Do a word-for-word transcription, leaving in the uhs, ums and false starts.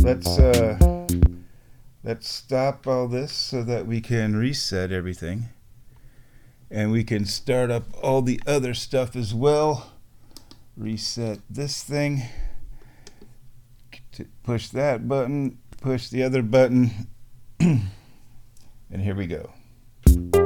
let's uh, let's stop all this so that we can reset everything, and we can start up all the other stuff as well. Reset this thing, push that button, push the other button, and here we go.